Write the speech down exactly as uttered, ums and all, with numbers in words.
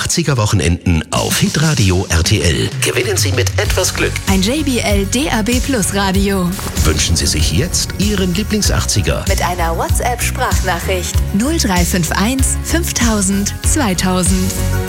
achtziger Wochenenden auf Hitradio R T L. Gewinnen Sie mit etwas Glück ein J B L D A B Plus Radio. Wünschen Sie sich jetzt Ihren Lieblings-achtziger mit einer WhatsApp-Sprachnachricht null drei fünf eins fünftausend zweitausend.